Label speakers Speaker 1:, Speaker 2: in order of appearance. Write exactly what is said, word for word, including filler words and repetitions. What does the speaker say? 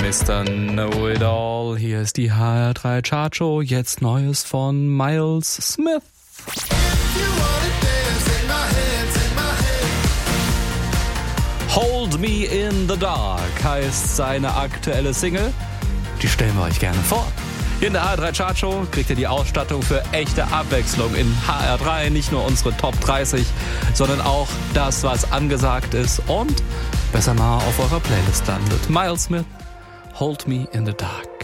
Speaker 1: Mister Know-It-All. Hier ist die H R drei Chartshow. Jetzt Neues von Miles Smith. Hold Me in the Dark heißt seine aktuelle Single. Die stellen wir euch gerne vor. Hier in der H R drei Chartshow kriegt ihr die Ausstattung für echte Abwechslung in H R drei. Nicht nur unsere Top dreißig, sondern auch das, was angesagt ist und besser mal auf eurer Playlist landet. Miles Smith, Hold Me in the Dark.